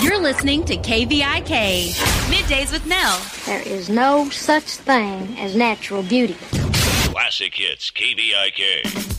You're listening to KVIK, Middays with Nell. There is no such thing as natural beauty. Classic Hits, KVIK.